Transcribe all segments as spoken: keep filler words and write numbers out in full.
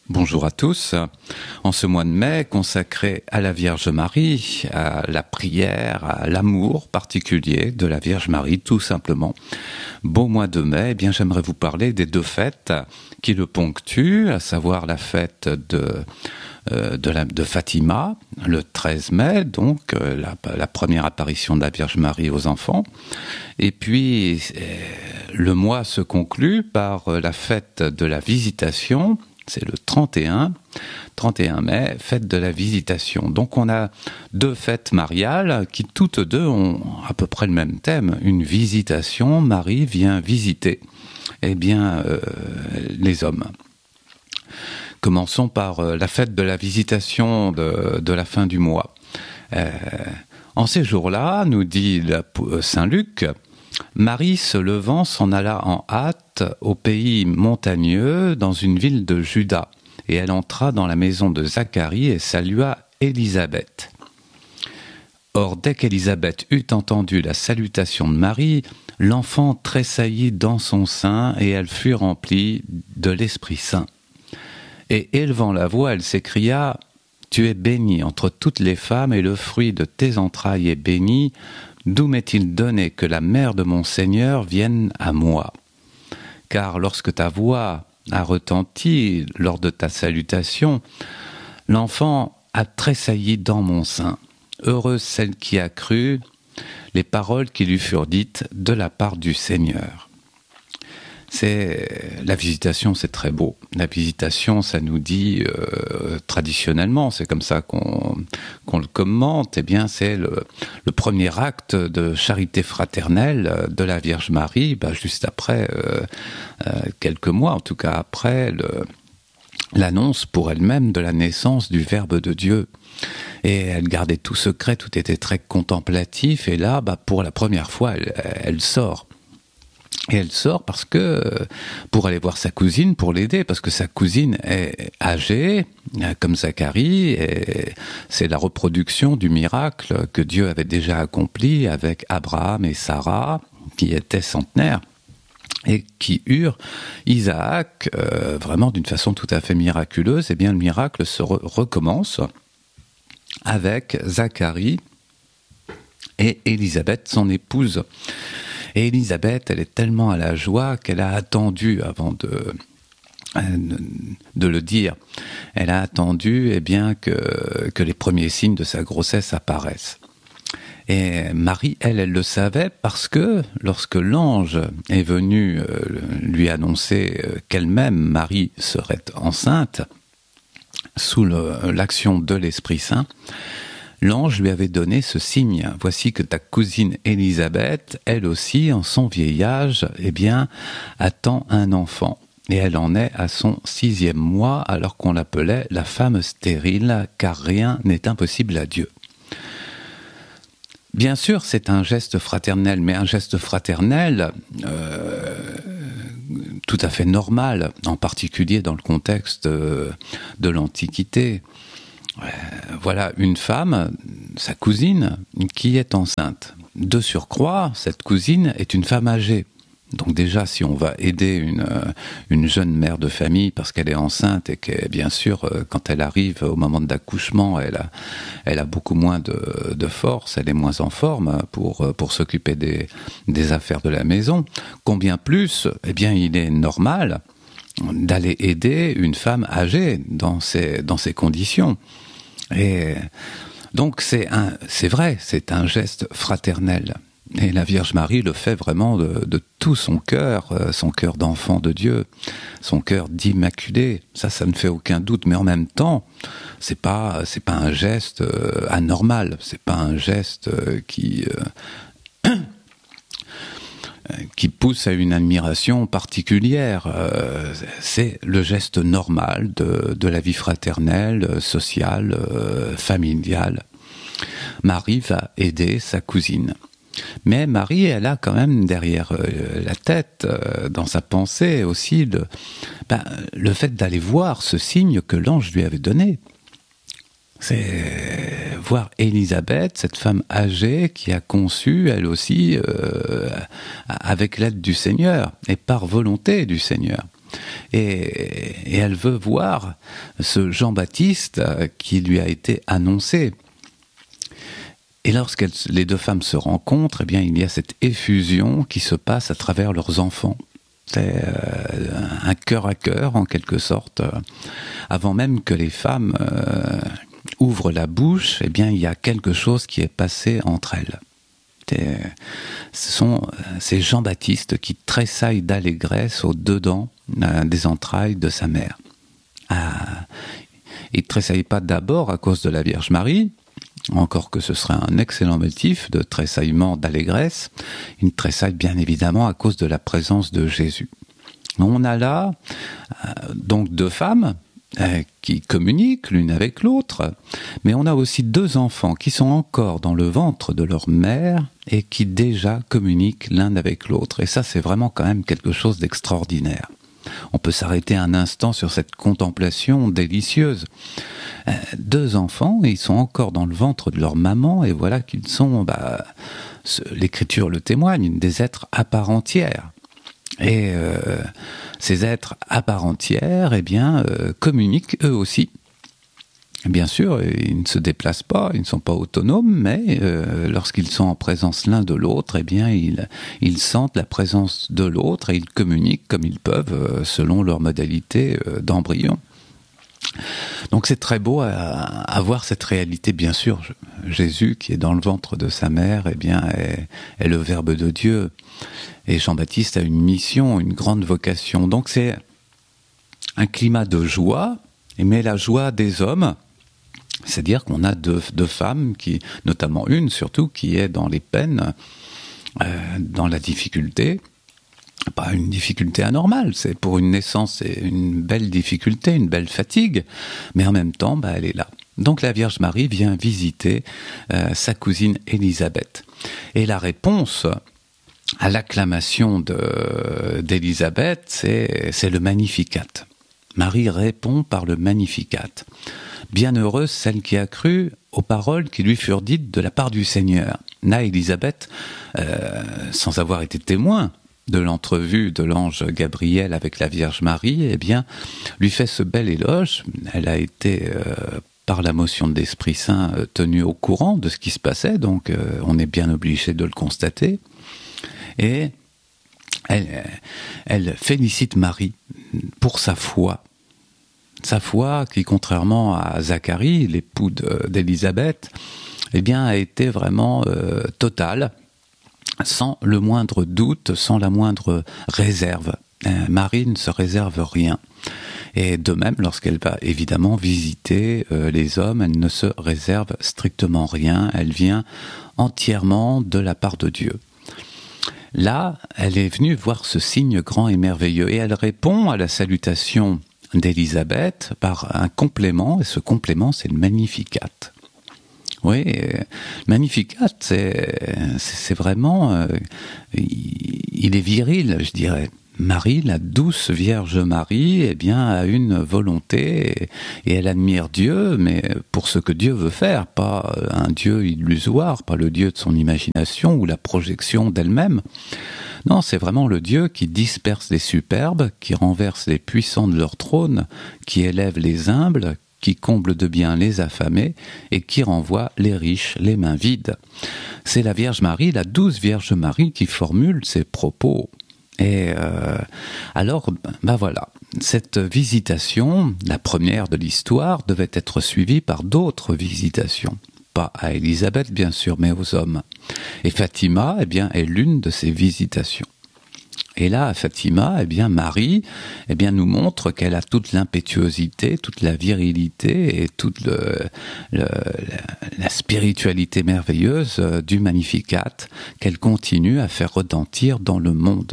Bonjour à tous. En ce mois de mai consacré à la Vierge Marie, à la prière, à l'amour particulier de la Vierge Marie, tout simplement. Beau mois de mai, eh bien j'aimerais vous parler des deux fêtes qui le ponctuent, à savoir la fête de, euh, de, la, de Fatima, le treize mai, donc euh, la, la première apparition de la Vierge Marie aux enfants. Et puis euh, le mois se conclut par la fête de la Visitation. C'est le trente et un mai, fête de la Visitation. Donc on a deux fêtes mariales qui toutes deux ont à peu près le même thème, une visitation. Marie vient visiter eh bien, euh, les hommes. Commençons par euh, la fête de la Visitation de, de la fin du mois. Euh, en ces jours-là, nous dit la, euh, Saint Luc, Marie se levant s'en alla en hâte au pays montagneux dans une ville de Juda, et elle entra dans la maison de Zacharie et salua Élisabeth. Or dès qu'Élisabeth eut entendu la salutation de Marie, l'enfant tressaillit dans son sein et elle fut remplie de l'Esprit Saint. Et élevant la voix, elle s'écria « Tu es bénie entre toutes les femmes et le fruit de tes entrailles est béni. D'où m'est-il donné que la mère de mon Seigneur vienne à moi? Car lorsque ta voix a retenti lors de ta salutation, l'enfant a tressailli dans mon sein. Heureuse celle qui a cru les paroles qui lui furent dites de la part du Seigneur. » C'est la visitation, c'est très beau. La visitation, ça nous dit euh, traditionnellement, c'est comme ça qu'on qu'on le commente. Eh bien, c'est le, le premier acte de charité fraternelle de la Vierge Marie, bah, juste après euh, euh, quelques mois, en tout cas après le, l'annonce pour elle-même de la naissance du Verbe de Dieu. Et elle gardait tout secret, tout était très contemplatif. Et là, bah, pour la première fois, elle, elle sort. Et elle sort parce que, pour aller voir sa cousine, pour l'aider, parce que sa cousine est âgée, comme Zacharie, et c'est la reproduction du miracle que Dieu avait déjà accompli avec Abraham et Sarah, qui étaient centenaires, et qui eurent Isaac, euh, vraiment d'une façon tout à fait miraculeuse. Et bien le miracle se re- recommence avec Zacharie et Élisabeth, son épouse. Et Élisabeth, elle est tellement à la joie qu'elle a attendu avant de, de le dire. Elle a attendu eh bien, que, que les premiers signes de sa grossesse apparaissent. Et Marie, elle, elle le savait parce que lorsque l'ange est venu lui annoncer qu'elle-même, Marie, serait enceinte, sous le, l'action de l'Esprit Saint, l'ange lui avait donné ce signe. Voici que ta cousine Élisabeth, elle aussi, en son vieil âge, eh bien, attend un enfant. Et elle en est à son sixième mois, alors qu'on l'appelait la femme stérile, car rien n'est impossible à Dieu. Bien sûr, c'est un geste fraternel, mais un geste fraternel euh, tout à fait normal, en particulier dans le contexte de, de l'Antiquité. Voilà une femme, sa cousine, qui est enceinte. De surcroît, cette cousine est une femme âgée. Donc déjà, si on va aider une, une jeune mère de famille parce qu'elle est enceinte et que, bien sûr, quand elle arrive au moment de l'accouchement, elle a, elle a beaucoup moins de, de force, elle est moins en forme pour, pour s'occuper des, des affaires de la maison. Combien plus, eh bien, il est normal d'aller aider une femme âgée dans ces, dans ces conditions. Et donc c'est un, c'est vrai, c'est un geste fraternel. Et la Vierge Marie le fait vraiment de, de tout son cœur, son cœur d'enfant de Dieu, son cœur d'immaculé. Ça, ça ne fait aucun doute. Mais en même temps, c'est pas, c'est pas un geste anormal. C'est pas un geste qui euh, qui pousse à une admiration particulière. Euh, c'est le geste normal de, de la vie fraternelle, sociale, euh, familiale. Marie va aider sa cousine. Mais Marie, elle a quand même derrière euh, la tête, euh, dans sa pensée aussi, le, ben, le fait d'aller voir ce signe que l'ange lui avait donné. C'est voir Élisabeth, cette femme âgée qui a conçu, elle aussi, euh, avec l'aide du Seigneur et par volonté du Seigneur. et, et elle veut voir ce Jean-Baptiste qui lui a été annoncé. Et lorsque les deux femmes se rencontrent, eh bien, il y a cette effusion qui se passe à travers leurs enfants. C'est euh, un cœur à cœur, en quelque sorte. Avant même que les femmes euh, ouvrent la bouche, eh bien, il y a quelque chose qui est passé entre elles. Et ce sont ces Jean-Baptiste qui tressaillent d'allégresse au-dedans euh, des entrailles de sa mère. Ah, il ne tressaille pas d'abord à cause de la Vierge Marie, encore que ce serait un excellent motif de tressaillement d'allégresse. Il tressaille bien évidemment à cause de la présence de Jésus. On a là euh, donc deux femmes euh, qui communiquent l'une avec l'autre, mais on a aussi deux enfants qui sont encore dans le ventre de leur mère et qui déjà communiquent l'un avec l'autre. Et ça, c'est vraiment quand même quelque chose d'extraordinaire. On peut s'arrêter un instant sur cette contemplation délicieuse. Euh, deux enfants, ils sont encore dans le ventre de leur maman, et voilà qu'ils sont, bah, ce, l'Écriture le témoigne, des êtres à part entière. Et euh, ces êtres à part entière, eh bien, euh, communiquent eux aussi. Bien sûr, ils ne se déplacent pas, ils ne sont pas autonomes, mais euh, lorsqu'ils sont en présence l'un de l'autre, eh bien, ils, ils sentent la présence de l'autre et ils communiquent comme ils peuvent euh, selon leur modalité euh, d'embryon. Donc c'est très beau à, à voir cette réalité, bien sûr. Jésus, qui est dans le ventre de sa mère, eh bien, est, est le Verbe de Dieu. Et Jean-Baptiste a une mission, une grande vocation. Donc c'est un climat de joie, mais la joie des hommes, c'est-à-dire qu'on a deux, deux femmes, qui, notamment une surtout, qui est dans les peines, euh, dans la difficulté. Pas une difficulté anormale, c'est pour une naissance, c'est une belle difficulté, une belle fatigue, mais en même temps, bah, elle est là. Donc la Vierge Marie vient visiter euh, sa cousine Élisabeth. Et la réponse à l'acclamation de, d'Élisabeth, c'est, c'est le Magnificat. Marie répond par le Magnificat. Bienheureuse celle qui a cru aux paroles qui lui furent dites de la part du Seigneur. Là, Élisabeth, euh, sans avoir été témoin de l'entrevue de l'ange Gabriel avec la Vierge Marie, eh bien, lui fait ce bel éloge. Elle a été, euh, par la motion de l'Esprit Saint, euh, tenue au courant de ce qui se passait, donc euh, on est bien obligé de le constater. Et elle, elle félicite Marie pour sa foi. Sa foi qui, contrairement à Zacharie, l'époux de, d'Élisabeth, eh bien, a été vraiment euh, totale, sans le moindre doute, sans la moindre réserve. Euh, Marie ne se réserve rien. Et de même, lorsqu'elle va évidemment visiter euh, les hommes, elle ne se réserve strictement rien. Elle vient entièrement de la part de Dieu. Là, elle est venue voir ce signe grand et merveilleux, et elle répond à la salutation d'Élisabeth par un complément, et ce complément, c'est le Magnificat. Oui, le Magnificat, c'est, c'est vraiment, euh, il est viril, je dirais. Marie, la douce Vierge Marie, eh bien, a une volonté et, et elle admire Dieu, mais pour ce que Dieu veut faire, pas un Dieu illusoire, pas le Dieu de son imagination ou la projection d'elle-même. Non, c'est vraiment le Dieu qui disperse les superbes, qui renverse les puissants de leur trône, qui élève les humbles, qui comble de bien les affamés et qui renvoie les riches les mains vides. C'est la Vierge Marie, la douce Vierge Marie, qui formule ces propos. Et euh, alors, ben voilà, cette visitation, la première de l'histoire, devait être suivie par d'autres visitations. Pas à Élisabeth, bien sûr, mais aux hommes. Et Fatima, eh bien, est l'une de ces visitations. Et là, à Fatima, eh bien, Marie, eh bien, nous montre qu'elle a toute l'impétuosité, toute la virilité et toute le, le, la, la spiritualité merveilleuse du Magnificat qu'elle continue à faire retentir dans le monde.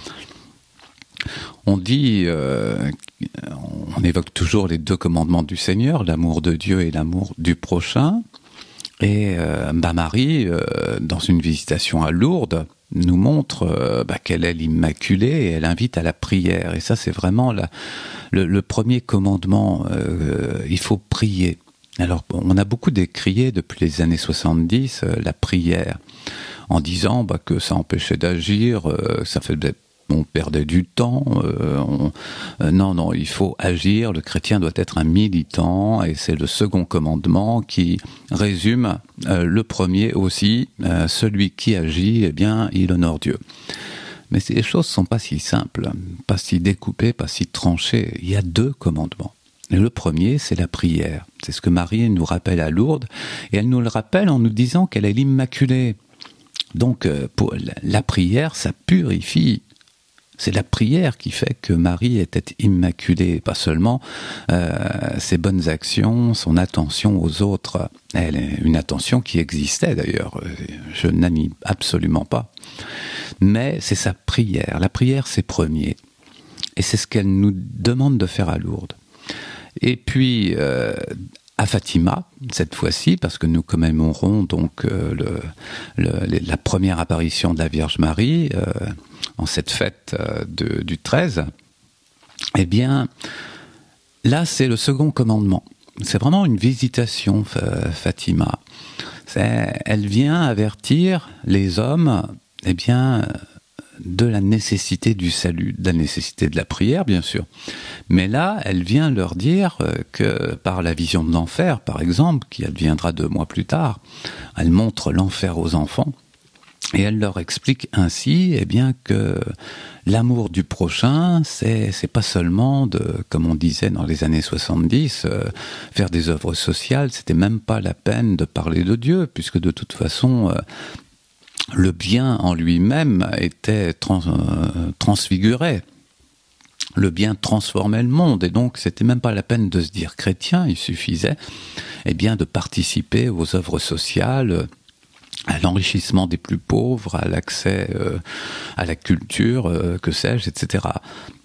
On dit, euh, on évoque toujours les deux commandements du Seigneur, l'amour de Dieu et l'amour du prochain. Et euh, bah Marie, euh, dans une visitation à Lourdes, nous montre euh, bah, qu'elle est l'Immaculée et elle invite à la prière. Et ça, c'est vraiment la, le, le premier commandement. Euh, il faut prier. Alors, on a beaucoup décrié depuis les années soixante-dix euh, la prière, en disant bah, que ça empêchait d'agir, euh, ça faisait on perdait du temps. Euh, on, euh, non, non, il faut agir. Le chrétien doit être un militant, et c'est le second commandement qui résume euh, le premier aussi. Euh, celui qui agit, eh bien, il honore Dieu. Mais les choses ne sont pas si simples, pas si découpées, pas si tranchées. Il y a deux commandements. Et le premier, c'est la prière. C'est ce que Marie nous rappelle à Lourdes, et elle nous le rappelle en nous disant qu'elle est l'Immaculée. Donc, pour la prière, ça purifie. C'est la prière qui fait que Marie était immaculée, pas seulement euh, ses bonnes actions, son attention aux autres. Elle est une attention qui existait d'ailleurs, je n'anime absolument pas. Mais c'est sa prière. La prière, c'est premier. Et c'est ce qu'elle nous demande de faire à Lourdes. Et puis, euh, à Fatima, cette fois-ci, parce que nous commémorons donc euh, le, le, la première apparition de la Vierge Marie, euh, en cette fête euh, de, du treize, eh bien, là, c'est le second commandement. C'est vraiment une visitation, Fatima. C'est, elle vient avertir les hommes, eh bien, de la nécessité du salut, de la nécessité de la prière, bien sûr. Mais là, elle vient leur dire que par la vision de l'enfer, par exemple, qui adviendra deux mois plus tard, elle montre l'enfer aux enfants, et elle leur explique ainsi, eh bien, que l'amour du prochain, c'est, c'est pas seulement de, comme on disait dans les années soixante-dix, euh, faire des œuvres sociales, c'était même pas la peine de parler de Dieu, puisque de toute façon, euh, le bien en lui-même était trans, euh, transfiguré. Le bien transformait le monde, et donc c'était même pas la peine de se dire chrétien, il suffisait eh bien, de participer aux œuvres sociales, à l'enrichissement des plus pauvres, à l'accès euh, à la culture, euh, que sais-je, et cetera.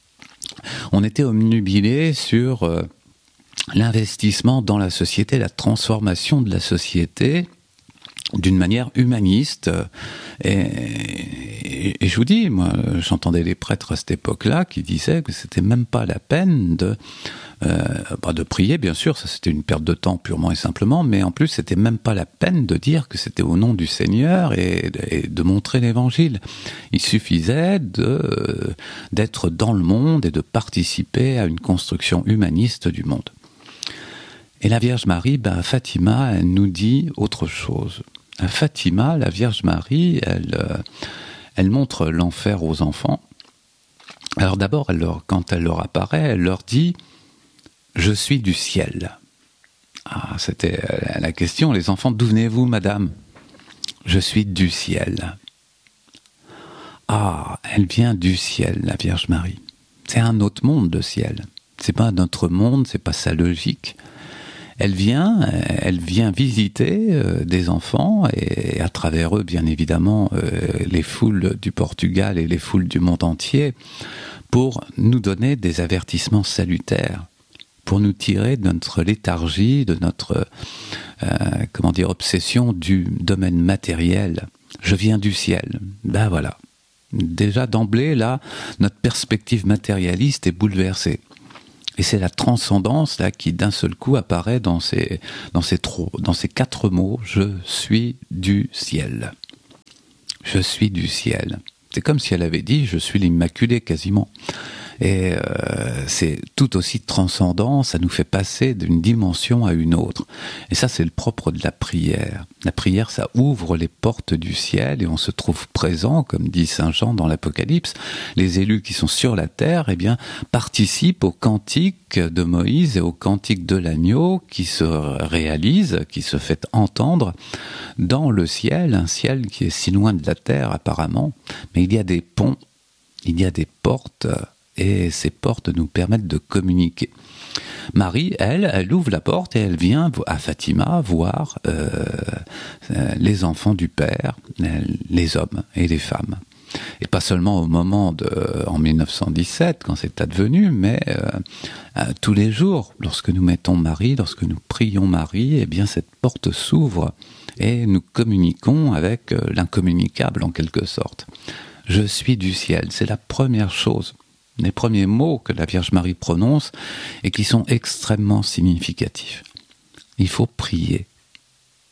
On était omnubilé sur euh, l'investissement dans la société, la transformation de la société, d'une manière humaniste. Et, et, et je vous dis, moi, j'entendais les prêtres à cette époque-là qui disaient que c'était même pas la peine de, euh, bah de prier, bien sûr, ça c'était une perte de temps purement et simplement, mais en plus c'était même pas la peine de dire que c'était au nom du Seigneur et, et de montrer l'Évangile. Il suffisait de, d'être dans le monde et de participer à une construction humaniste du monde. Et la Vierge Marie, ben, à Fatima, elle nous dit autre chose. À Fatima, la Vierge Marie, elle, euh, elle montre l'enfer aux enfants. Alors d'abord, elle leur, quand elle leur apparaît, elle leur dit « Je suis du ciel ». Ah, c'était la question. Les enfants, d'où venez-vous, madame ? Je suis du ciel. Ah, elle vient du ciel, la Vierge Marie. C'est un autre monde, le ciel. C'est pas notre monde, c'est pas sa logique. Elle vient, elle vient visiter euh, des enfants, et, et à travers eux, bien évidemment, euh, les foules du Portugal et les foules du monde entier, pour nous donner des avertissements salutaires, pour nous tirer de notre léthargie, de notre, euh, comment dire, obsession du domaine matériel. Je viens du ciel. Ben voilà. Déjà d'emblée, là, notre perspective matérialiste est bouleversée. Et c'est la transcendance là qui d'un seul coup apparaît dans ces, dans ces, trop, dans ces quatre mots. Je suis du ciel. Je suis du ciel. C'est comme si elle avait dit je suis l'Immaculée quasiment. Et euh, c'est tout aussi transcendant, ça nous fait passer d'une dimension à une autre. Et ça, c'est le propre de la prière. La prière, ça ouvre les portes du ciel et on se trouve présent, comme dit saint Jean dans l'Apocalypse. Les élus qui sont sur la terre, eh bien, participent au cantique de Moïse et au cantique de l'agneau qui se réalise, qui se fait entendre dans le ciel, un ciel qui est si loin de la terre apparemment. Mais il y a des ponts, il y a des portes, et ces portes nous permettent de communiquer. Marie, elle, elle ouvre la porte et elle vient à Fatima voir euh, les enfants du Père, les hommes et les femmes. Et pas seulement au moment de, en mille neuf cent dix-sept, quand c'est advenu, mais euh, tous les jours, lorsque nous mettons Marie, lorsque nous prions Marie, eh bien cette porte s'ouvre et nous communiquons avec l'incommunicable en quelque sorte. Je suis du ciel, c'est la première chose. Les premiers mots que la Vierge Marie prononce et qui sont extrêmement significatifs. Il faut prier.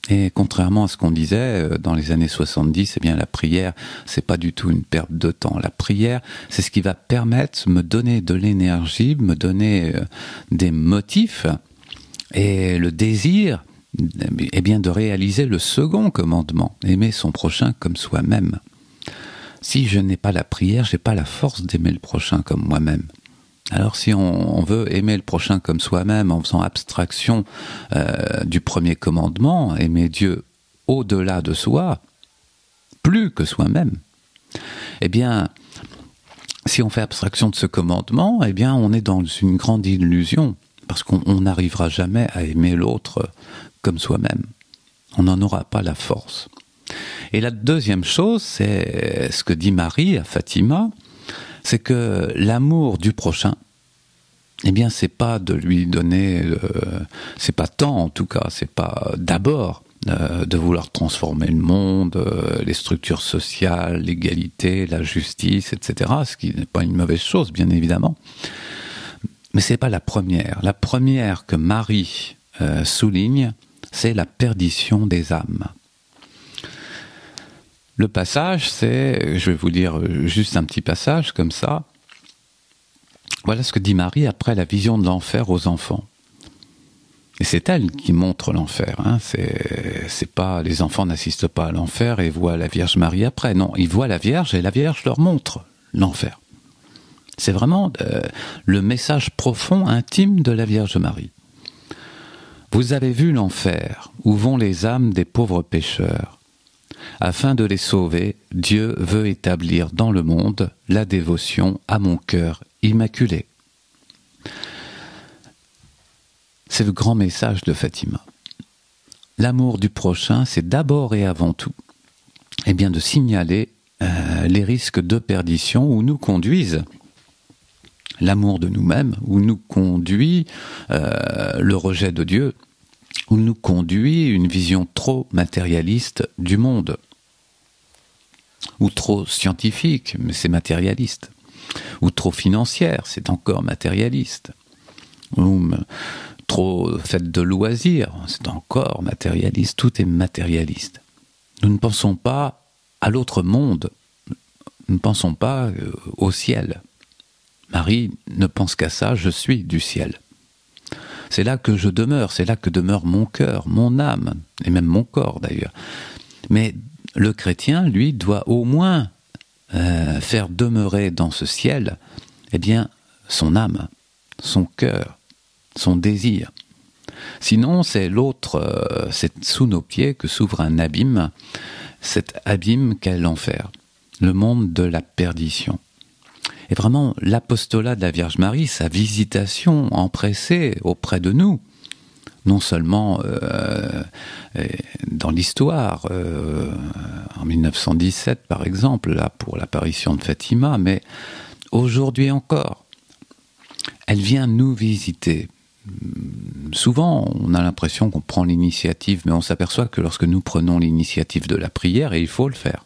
Et contrairement à ce qu'on disait dans les années soixante-dix, eh bien la prière, c'est pas du tout une perte de temps. La prière, c'est ce qui va permettre, me donner de l'énergie, me donner des motifs et le désir, eh bien de réaliser le second commandement, aimer son prochain comme soi-même. Si je n'ai pas la prière, j'ai pas la force d'aimer le prochain comme moi-même. Alors si on, on veut aimer le prochain comme soi-même en faisant abstraction euh, du premier commandement, aimer Dieu au-delà de soi, plus que soi-même, eh bien, si on fait abstraction de ce commandement, eh bien, on est dans une grande illusion, parce qu'on n'arrivera jamais à aimer l'autre comme soi-même. On n'en aura pas la force. Et la deuxième chose, c'est ce que dit Marie à Fatima, c'est que l'amour du prochain, eh bien, c'est pas de lui donner, euh, c'est pas tant en tout cas, c'est pas d'abord euh, de vouloir transformer le monde, euh, les structures sociales, l'égalité, la justice, et cetera. Ce qui n'est pas une mauvaise chose, bien évidemment. Mais c'est pas la première. La première que Marie euh, souligne, c'est la perdition des âmes. Le passage, c'est, je vais vous lire juste un petit passage comme ça. Voilà ce que dit Marie après la vision de l'enfer aux enfants. Et c'est elle qui montre l'enfer. Hein. C'est, c'est pas, les enfants n'assistent pas à l'enfer et voient la Vierge Marie après. Non, ils voient la Vierge et la Vierge leur montre l'enfer. C'est vraiment euh, le message profond, intime de la Vierge Marie. Vous avez vu l'enfer, où vont les âmes des pauvres pécheurs. Afin de les sauver, Dieu veut établir dans le monde la dévotion à mon cœur immaculé. C'est le grand message de Fatima. L'amour du prochain, c'est d'abord et avant tout, eh bien, de signaler euh, les risques de perdition où nous conduisent l'amour de nous-mêmes, où nous conduit euh, le rejet de Dieu, où nous conduit une vision trop matérialiste du monde, ou trop scientifique, mais c'est matérialiste, ou trop financière, c'est encore matérialiste, ou trop faite de loisirs, c'est encore matérialiste, tout est matérialiste. Nous ne pensons pas à l'autre monde, nous ne pensons pas au ciel. Marie ne pense qu'à ça, je suis du ciel. C'est là que je demeure, c'est là que demeure mon cœur, mon âme, et même mon corps d'ailleurs. Mais le chrétien, lui, doit au moins euh, faire demeurer dans ce ciel, eh bien, son âme, son cœur, son désir. Sinon, c'est l'autre, euh, c'est sous nos pieds que s'ouvre un abîme, cet abîme qu'est l'enfer, le monde de la perdition. Et vraiment, l'apostolat de la Vierge Marie, sa visitation empressée auprès de nous, non seulement euh, dans l'histoire, euh, en mille neuf cent dix-sept par exemple, là pour l'apparition de Fatima, mais aujourd'hui encore, elle vient nous visiter. Souvent, on a l'impression qu'on prend l'initiative, mais on s'aperçoit que lorsque nous prenons l'initiative de la prière, et il faut le faire,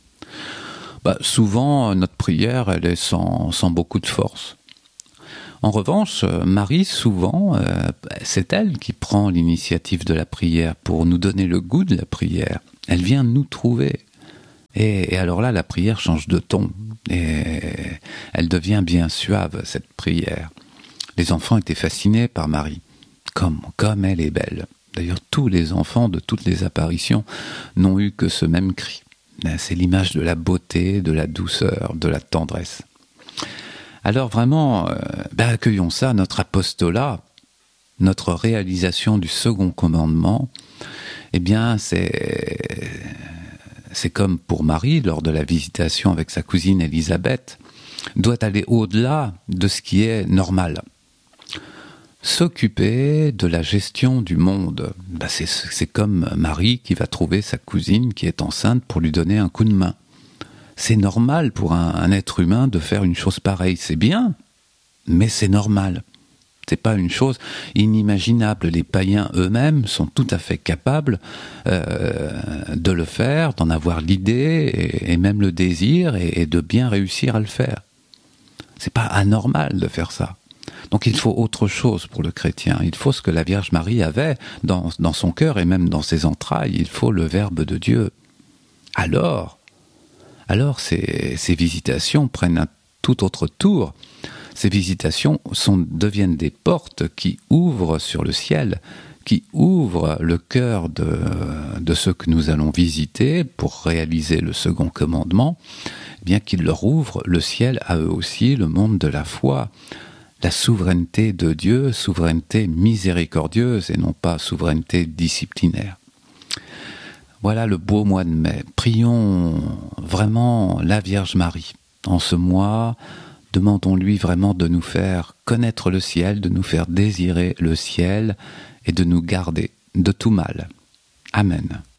bah, souvent, notre prière, elle est sans, sans beaucoup de force. En revanche, Marie, souvent, euh, c'est elle qui prend l'initiative de la prière pour nous donner le goût de la prière. Elle vient nous trouver. Et, et alors là, la prière change de ton. Et elle devient bien suave, cette prière. Les enfants étaient fascinés par Marie. Comme, comme elle est belle. D'ailleurs, tous les enfants de toutes les apparitions n'ont eu que ce même cri. C'est l'image de la beauté, de la douceur, de la tendresse. Alors vraiment, euh, ben accueillons ça, notre apostolat, notre réalisation du second commandement, eh bien c'est, c'est comme pour Marie, lors de la visitation avec sa cousine Élisabeth, doit aller au-delà de ce qui est normal. S'occuper de la gestion du monde, ben c'est, c'est comme Marie qui va trouver sa cousine qui est enceinte pour lui donner un coup de main. C'est normal pour un, un être humain de faire une chose pareille. C'est bien, mais c'est normal. C'est pas une chose inimaginable. Les païens eux-mêmes sont tout à fait capables euh, de le faire, d'en avoir l'idée et, et même le désir et, et de bien réussir à le faire. C'est pas anormal de faire ça. Donc il faut autre chose pour le chrétien. Il faut ce que la Vierge Marie avait dans, dans son cœur et même dans ses entrailles. Il faut le Verbe de Dieu. Alors, alors ces, ces visitations prennent un tout autre tour. Ces visitations sont, deviennent des portes qui ouvrent sur le ciel, qui ouvrent le cœur de, de ceux que nous allons visiter pour réaliser le second commandement, bien qu'ils leur ouvrent le ciel à eux aussi, le monde de la foi, la souveraineté de Dieu, souveraineté miséricordieuse et non pas souveraineté disciplinaire. Voilà le beau mois de mai. Prions vraiment la Vierge Marie. En ce mois, demandons-lui vraiment de nous faire connaître le ciel, de nous faire désirer le ciel et de nous garder de tout mal. Amen.